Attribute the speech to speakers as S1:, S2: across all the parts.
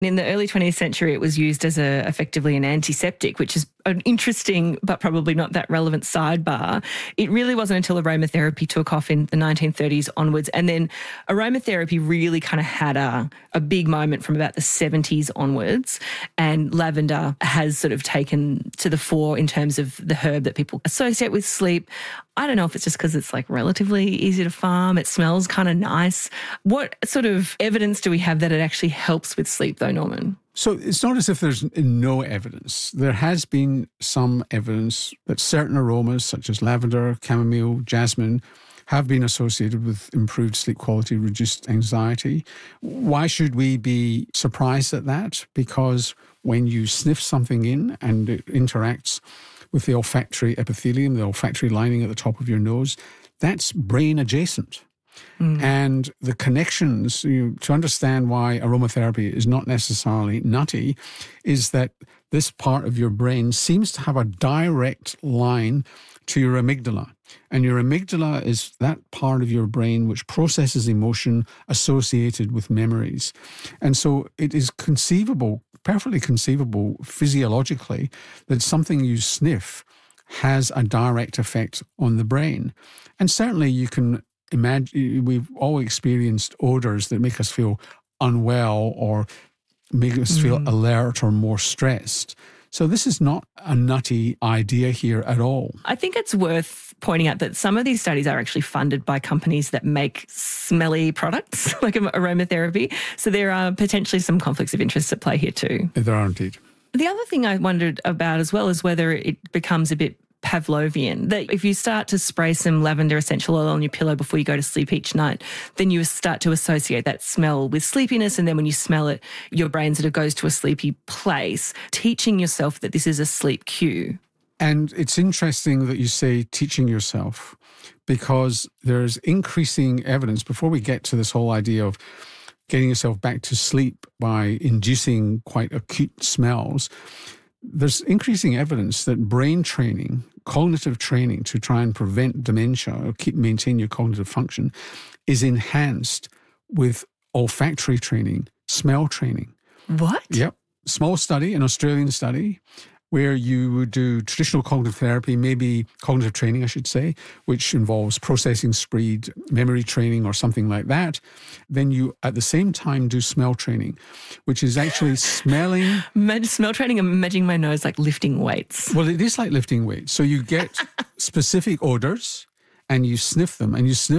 S1: In the early 20th century, it was used as effectively an antiseptic, which is an interesting but probably not that relevant sidebar. It really wasn't until aromatherapy took off in the 1930s onwards. And then aromatherapy really kind of had a big moment from about the 70s onwards. And lavender has sort of taken to the fore in terms of the herb that people associate with sleep. I don't know if it's just because it's like relatively easy to farm. It smells kind of nice. What sort of evidence do we have that it actually helps with sleep though, Norman?
S2: So it's not as if there's no evidence. There has been some evidence that certain aromas such as lavender, chamomile, jasmine have been associated with improved sleep quality, reduced anxiety. Why should we be surprised at that? Because when you sniff something in and it interacts with the olfactory epithelium, the olfactory lining at the top of your nose, that's brain adjacent. And the connections, to understand why aromatherapy is not necessarily nutty, is that this part of your brain seems to have a direct line to your amygdala. And your amygdala is that part of your brain which processes emotion associated with memories. And so it is conceivable, perfectly conceivable physiologically, that something you sniff has a direct effect on the brain. And certainly you can imagine, we've all experienced odours that make us feel unwell or make us feel alert or more stressed. So this is not a nutty idea here at all.
S1: I think it's worth pointing out that some of these studies are actually funded by companies that make smelly products, like aromatherapy. So there are potentially some conflicts of interest at play here too.
S2: There are indeed.
S1: The other thing I wondered about as well is whether it becomes a bit Pavlovian, that if you start to spray some lavender essential oil on your pillow before you go to sleep each night, then you start to associate that smell with sleepiness, and then when you smell it, your brain sort of goes to a sleepy place, teaching yourself that this is a sleep cue.
S2: And it's interesting that you say teaching yourself, because there's increasing evidence, before we get to this whole idea of getting yourself back to sleep by inducing quite acute smells, there's increasing evidence that brain training, cognitive training to try and prevent dementia or maintain your cognitive function, is enhanced with olfactory training, smell training.
S1: What?
S2: Yep. Small study, an Australian study, where you would do traditional cognitive therapy, maybe cognitive training, I should say, which involves processing speed, memory training or something like that. Then you, at the same time, do smell training, which is actually smelling.
S1: Smell training, I'm imagining my nose like lifting weights.
S2: Well, it is like lifting weights. So you get specific odours and you sniff them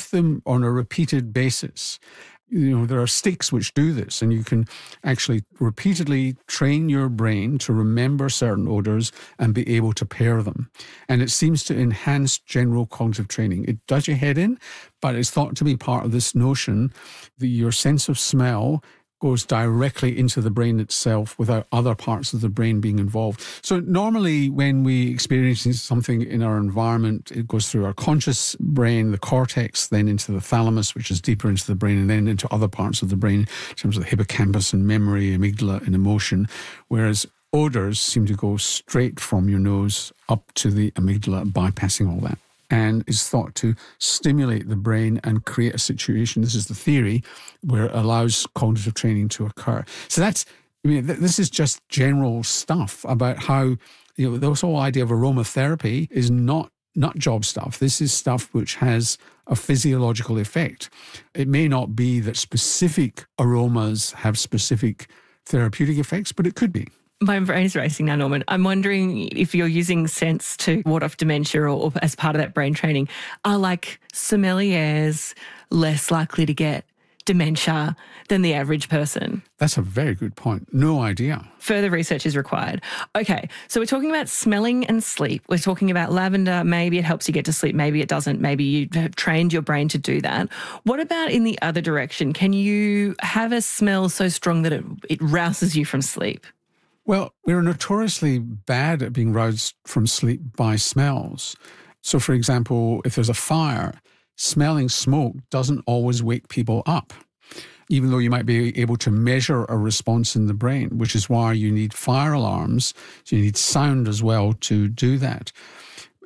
S2: on a repeated basis. There are sticks which do this, and you can actually repeatedly train your brain to remember certain odours and be able to pair them. And it seems to enhance general cognitive training. It does your head in, but it's thought to be part of this notion that your sense of smell goes directly into the brain itself without other parts of the brain being involved. So normally when we experience something in our environment, it goes through our conscious brain, the cortex, then into the thalamus, which is deeper into the brain, and then into other parts of the brain in terms of the hippocampus and memory, amygdala and emotion, whereas odours seem to go straight from your nose up to the amygdala, bypassing all that, and is thought to stimulate the brain and create a situation, this is the theory, where it allows cognitive training to occur. So this is just general stuff about how, this whole idea of aromatherapy is not nut job stuff. This is stuff which has a physiological effect. It may not be that specific aromas have specific therapeutic effects, but it could be.
S1: My brain is racing now, Norman. I'm wondering if you're using scents to ward off dementia or as part of that brain training, are like sommeliers less likely to get dementia than the average person?
S2: That's a very good point. No idea.
S1: Further research is required. Okay, so we're talking about smelling and sleep. We're talking about lavender. Maybe it helps you get to sleep. Maybe it doesn't. Maybe you have trained your brain to do that. What about in the other direction? Can you have a smell so strong that it rouses you from sleep?
S2: Well, we're notoriously bad at being roused from sleep by smells. So, for example, if there's a fire, smelling smoke doesn't always wake people up, even though you might be able to measure a response in the brain, which is why you need fire alarms. So you need sound as well to do that.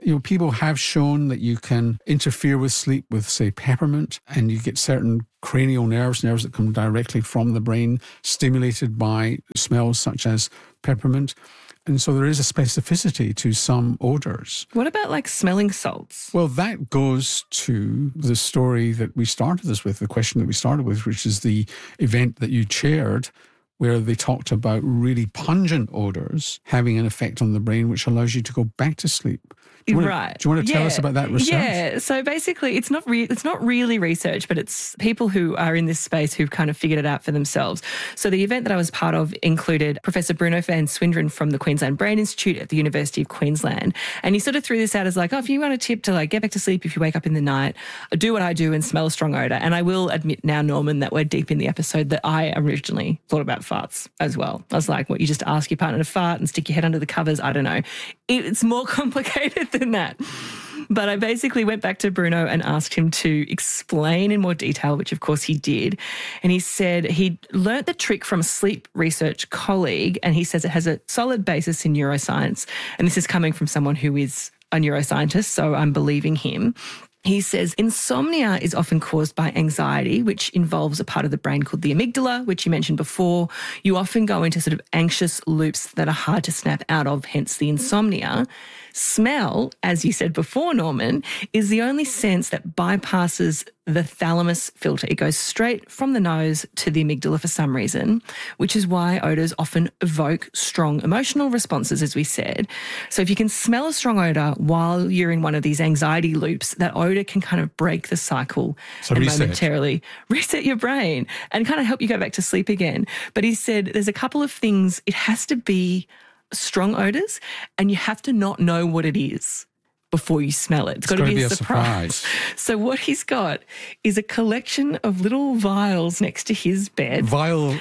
S2: People have shown that you can interfere with sleep with, say, peppermint, and you get certain cranial nerves that come directly from the brain, stimulated by smells such as peppermint. And so there is a specificity to some odours.
S1: What about like smelling salts?
S2: Well, that goes to the story that we started this with, the question that we started with, which is the event that you chaired, where they talked about really pungent odours having an effect on the brain, which allows you to go back to sleep.
S1: Right.
S2: Do you want to tell us about that research?
S1: Yeah. So basically, it's not really research, but it's people who are in this space who've kind of figured it out for themselves. So the event that I was part of included Professor Bruno van Swinderen from the Queensland Brain Institute at the University of Queensland. And he sort of threw this out as like, if you want a tip to like get back to sleep if you wake up in the night, do what I do and smell a strong odour. And I will admit now, Norman, that we're deep in the episode that I originally thought about farts as well. I was like, you just ask your partner to fart and stick your head under the covers? I don't know. It's more complicated than that. But I basically went back to Bruno and asked him to explain in more detail, which of course he did. And he said he learnt the trick from a sleep research colleague, and he says it has a solid basis in neuroscience. And this is coming from someone who is a neuroscientist, so I'm believing him. He says insomnia is often caused by anxiety, which involves a part of the brain called the amygdala, which you mentioned before. You often go into sort of anxious loops that are hard to snap out of, hence the insomnia. Smell, as you said before, Norman, is the only sense that bypasses the thalamus filter. It goes straight from the nose to the amygdala for some reason, which is why odours often evoke strong emotional responses, as we said. So if you can smell a strong odour while you're in one of these anxiety loops, that odour can kind of break the cycle and momentarily reset your brain and kind of help you go back to sleep again. But he said there's a couple of things. It has to be strong odours, and you have to not know what it is before you smell it. It's got to be a surprise. So what he's got is a collection of little vials next to his bed.
S2: Vials.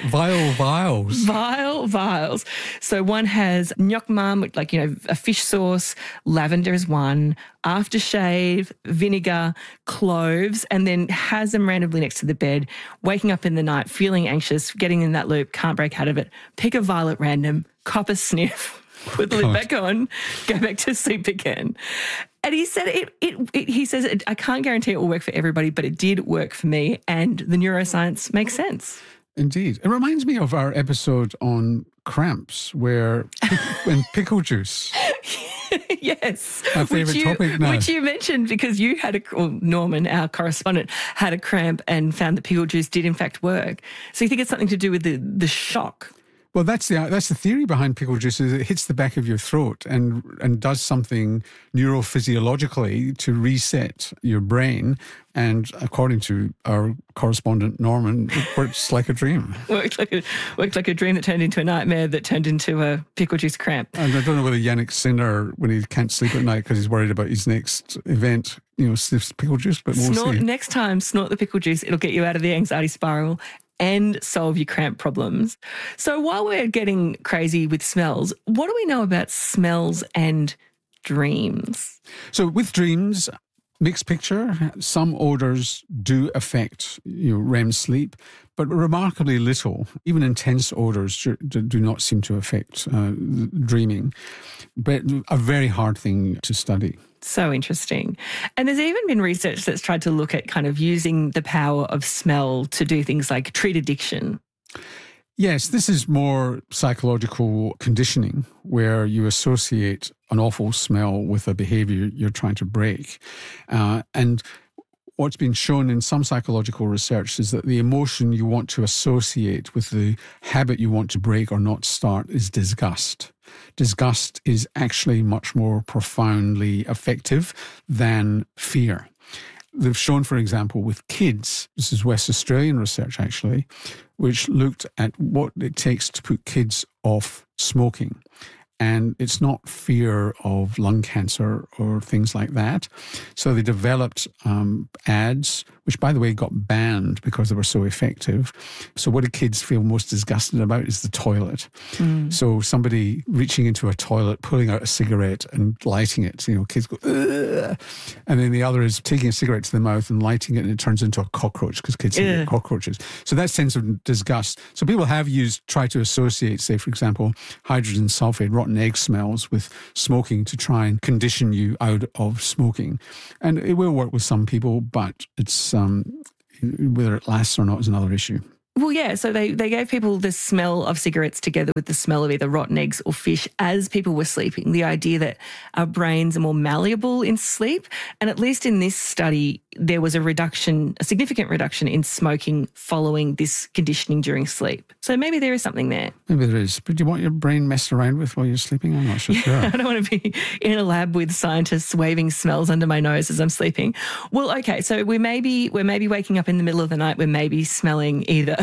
S1: Vials. So one has nyok mam, like, a fish sauce, lavender is one, aftershave, vinegar, cloves, and then has them randomly next to the bed, waking up in the night, feeling anxious, getting in that loop, can't break out of it, pick a vial at random, cop a sniff, put the lid back on, go back to sleep again. And he said he says, I can't guarantee it will work for everybody, but it did work for me, and the neuroscience makes sense.
S2: Indeed. It reminds me of our episode on cramps, when pickle juice.
S1: Yes.
S2: My favourite topic now.
S1: Which you mentioned because you had Norman, our correspondent, had a cramp and found that pickle juice did in fact work. So you think it's something to do with the shock?
S2: Well, that's the theory behind pickle juice, is it hits the back of your throat and does something neurophysiologically to reset your brain. And according to our correspondent, Norman, it works like a dream.
S1: Worked like a dream that turned into a nightmare that turned into a pickle juice cramp.
S2: And I don't know whether Yannick Sinner, when he can't sleep at night because he's worried about his next event, sniffs pickle juice, but we'll see.
S1: Next time, snort the pickle juice. It'll get you out of the anxiety spiral and solve your cramp problems. So while we're getting crazy with smells, what do we know about smells and dreams?
S2: So with dreams, mixed picture. Some odours do affect REM sleep, but remarkably little. Even intense odours do not seem to affect dreaming. But a very hard thing to study.
S1: So interesting. And there's even been research that's tried to look at kind of using the power of smell to do things like treat addiction.
S2: Yes, this is more psychological conditioning where you associate an awful smell with a behaviour you're trying to break. And what's been shown in some psychological research is that the emotion you want to associate with the habit you want to break or not start is disgust. Disgust is actually much more profoundly effective than fear. They've shown, for example, with kids, this is West Australian research actually, which looked at what it takes to put kids off smoking. And it's not fear of lung cancer or things like that. So they developed ads which, by the way, got banned because they were so effective. So what do kids feel most disgusted about is the toilet. So somebody reaching into a toilet, pulling out a cigarette and lighting it, kids go, ugh. And then the other is taking a cigarette to the mouth and lighting it, and it turns into a cockroach because kids hate cockroaches. So that sense of disgust. So people have tried to associate, say, for example, hydrogen sulfide, rotten egg smells with smoking to try and condition you out of smoking. And it will work with some people, but it's whether it lasts or not is another issue.
S1: Well, yeah, so they gave people the smell of cigarettes together with the smell of either rotten eggs or fish as people were sleeping, the idea that our brains are more malleable in sleep. And at least in this study, there was a significant reduction in smoking following this conditioning during sleep. So maybe there is something there.
S2: Maybe there is. But do you want your brain messed around with while you're sleeping? I'm not so sure.
S1: I don't want to be in a lab with scientists waving smells under my nose as I'm sleeping. Well, okay, so we're maybe waking up in the middle of the night. We're maybe smelling either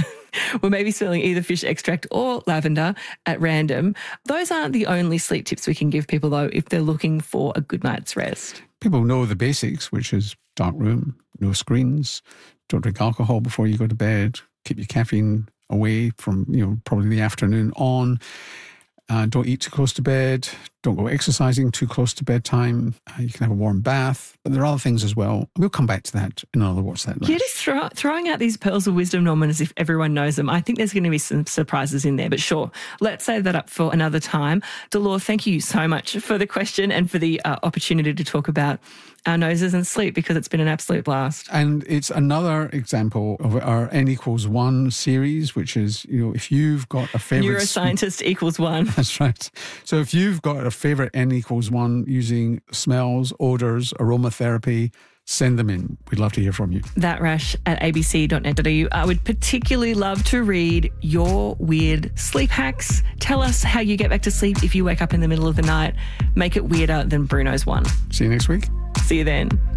S1: fish extract or lavender at random. Those aren't the only sleep tips we can give people, though, if they're looking for a good night's rest.
S2: People know the basics, which is dark room, no screens, don't drink alcohol before you go to bed, keep your caffeine away from, probably the afternoon on. Don't eat too close to bed. Don't go exercising too close to bedtime. You can have a warm bath. But there are other things as well. We'll come back to that in another What's That?
S1: You're just throwing out these pearls of wisdom, Norman, as if everyone knows them. I think there's going to be some surprises in there. But sure, let's save that up for another time. Delore, thank you so much for the question and for the opportunity to talk about our noses and sleep, because it's been an absolute blast.
S2: And it's another example of our N=1 series, which is, if you've got a favourite...
S1: Neuroscientist equals 1.
S2: That's right. So if you've got a favourite N=1 using smells, odours, aromatherapy, send them in. We'd love to hear from you.
S1: thatrash@abc.net.au. I would particularly love to read your weird sleep hacks. Tell us how you get back to sleep if you wake up in the middle of the night. Make it weirder than Bruno's one.
S2: See you next week.
S1: See you then.